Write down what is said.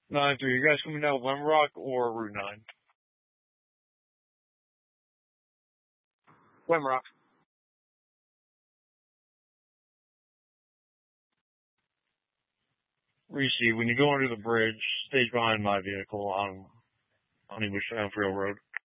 9-3. You guys coming down Lemon Rock or Route 9? Wemrock. Reese, when you go under the bridge, stay behind my vehicle on English Trail Road.